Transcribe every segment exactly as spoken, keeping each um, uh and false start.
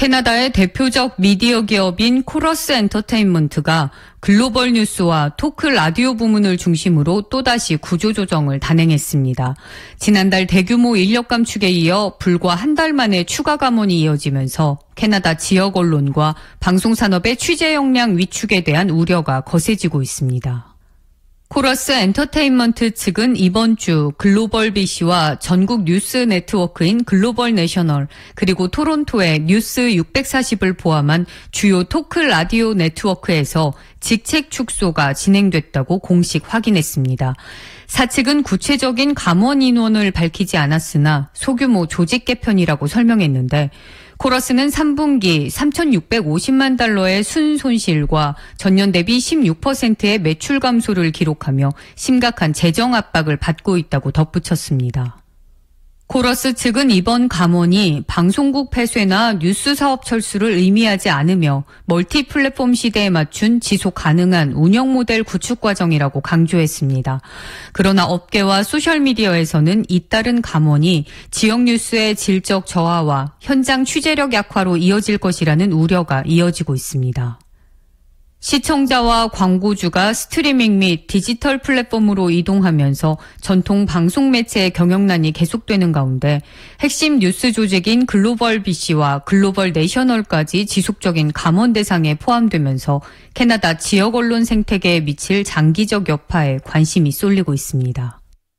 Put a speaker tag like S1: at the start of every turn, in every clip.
S1: 캐나다의 대표적 미디어 기업인 코러스 엔터테인먼트가 글로벌 뉴스와 토크 라디오 부문을 중심으로 또다시 구조조정을 단행했습니다. 지난달 대규모 인력 감축에 이어 불과 한 달 만에 추가 감원이 이어지면서 캐나다 지역 언론과 방송산업의 취재 역량 위축에 대한 우려가 거세지고 있습니다. 코러스 엔터테인먼트 측은 이번 주 글로벌 비씨와 전국 뉴스 네트워크인 글로벌 내셔널 그리고 토론토의 뉴스 육백사십을 포함한 주요 토크 라디오 네트워크에서 직책 축소가 진행됐다고 공식 확인했습니다. 사측은 구체적인 감원 인원을 밝히지 않았으나 소규모 조직 개편이라고 설명했는데 코러스는 삼 분기 삼천육백오십만 달러의 순손실과 전년 대비 십육 퍼센트의 매출 감소를 기록하며 심각한 재정 압박을 받고 있다고 덧붙였습니다. 코러스 측은 이번 감원이 방송국 폐쇄나 뉴스 사업 철수를 의미하지 않으며 멀티 플랫폼 시대에 맞춘 지속 가능한 운영 모델 구축 과정이라고 강조했습니다. 그러나 업계와 소셜미디어에서는 잇따른 감원이 지역 뉴스의 질적 저하와 현장 취재력 약화로 이어질 것이라는 우려가 이어지고 있습니다. 시청자와 광고주가 스트리밍 및 디지털 플랫폼으로 이동하면서 전통 방송 매체의 경영난이 계속되는 가운데 핵심 뉴스 조직인 글로벌 비씨와 글로벌 내셔널까지 지속적인 감원 대상에 포함되면서 캐나다 지역 언론 생태계에 미칠 장기적 여파에 관심이 쏠리고 있습니다.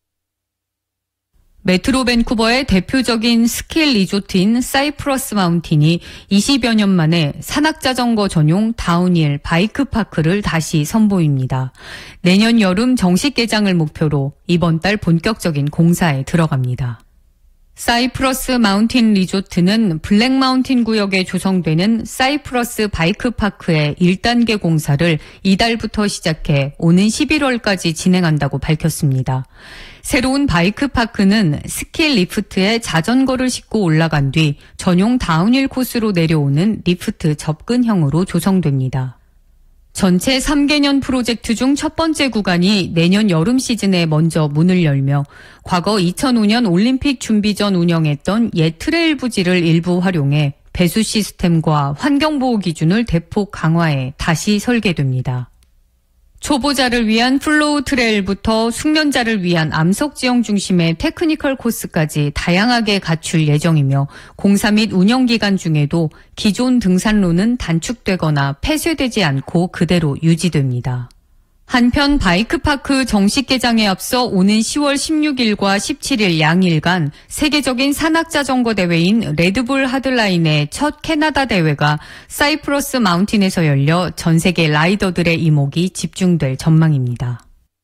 S1: 메트로 밴쿠버의 대표적인 스키 리조트인 사이프러스 마운틴이 이십여 년 만에 산악자전거 전용 다운힐 바이크 파크를 다시 선보입니다. 내년 여름 정식 개장을 목표로 이번 달 본격적인 공사에 들어갑니다. 사이프러스 마운틴 리조트는 블랙 마운틴 구역에 조성되는 사이프러스 바이크 파크의 일 단계 공사를 이달부터 시작해 오는 십일월까지 진행한다고 밝혔습니다. 새로운 바이크 파크는 스키 리프트에 자전거를 싣고 올라간 뒤 전용 다운힐 코스로 내려오는 리프트 접근형으로 조성됩니다. 전체 삼 개년 프로젝트 중 첫 번째 구간이 내년 여름 시즌에 먼저 문을 열며 과거 이천오 년 올림픽 준비 전 운영했던 옛 트레일 부지를 일부 활용해 배수 시스템과 환경보호 기준을 대폭 강화해 다시 설계됩니다. 초보자를 위한 플로우 트레일부터 숙련자를 위한 암석 지형 중심의 테크니컬 코스까지 다양하게 갖출 예정이며 공사 및 운영 기간 중에도 기존 등산로는 단축되거나 폐쇄되지 않고 그대로 유지됩니다. 한편 바이크파크 정식 개장에 앞서 오는 시월 십육일과 십칠일 양일간 세계적인 산악자전거 대회인 레드불 하드라인의 첫 캐나다 대회가 사이프러스 마운틴에서 열려 전 세계 라이더들의 이목이 집중될 전망입니다.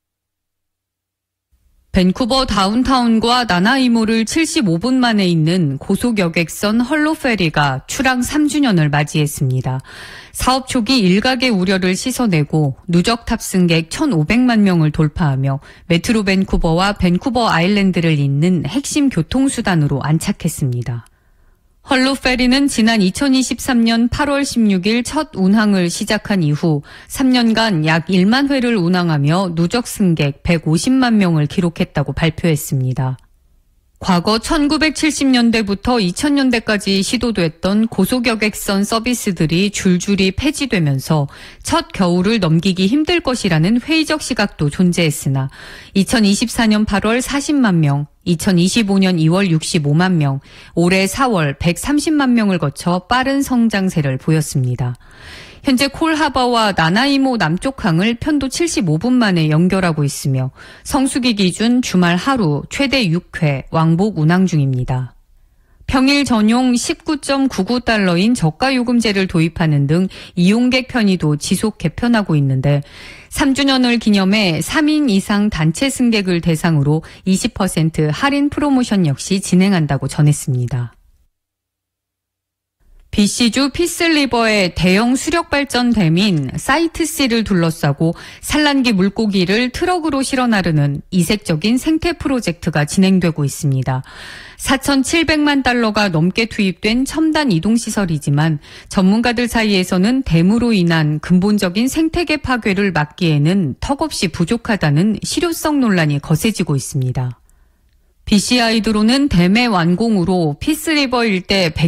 S1: 밴쿠버 다운타운과 나나이모를 칠십오 분 만에 잇는 고속여객선 헐로페리가 출항 삼 주년을 맞이했습니다. 사업 초기 일각의 우려를 씻어내고 누적 탑승객 천오백만 명을 돌파하며 메트로 밴쿠버와 밴쿠버 아일랜드를 잇는 핵심 교통수단으로 안착했습니다. 헐로페리는 지난 이천이십삼 년 팔월 십육일 첫 운항을 시작한 이후 삼 년간 약 일만 회를 운항하며 누적 승객 백오십만 명을 기록했다고 발표했습니다. 과거 천구백칠십 년대부터 이천 년대까지 시도됐던 고속여객선 서비스들이 줄줄이 폐지되면서 첫 겨울을 넘기기 힘들 것이라는 회의적 시각도 존재했으나 이천이십사 년 팔월 사십만 명, 이천이십오 년 이월 육십오만 명, 올해 사월 백삼십만 명을 거쳐 빠른 성장세를 보였습니다. 현재 콜하버와 나나이모 남쪽항을 편도 칠십오 분 만에 연결하고 있으며 성수기 기준 주말 하루 최대 육 회 왕복 운항 중입니다. 평일 전용 십구 점 구구 달러인 저가 요금제를 도입하는 등 이용객 편의도 지속 개편하고 있는데 삼 주년을 기념해 삼 인 이상 단체 승객을 대상으로 이십 퍼센트 할인 프로모션 역시 진행한다고 전했습니다. 비씨주 피스리버의 대형 수력발전댐인 사이트C를 둘러싸고 산란기 물고기를 트럭으로 실어 나르는 이색적인 생태 프로젝트가 진행되고 있습니다. 사천칠백만 달러가 넘게 투입된 첨단 이동시설이지만 전문가들 사이에서는 댐으로 인한 근본적인 생태계 파괴를 막기에는 턱없이 부족하다는 실효성 논란이 거세지고 있습니다. 비씨아이드로는 댐의 완공으로 피스리버 일대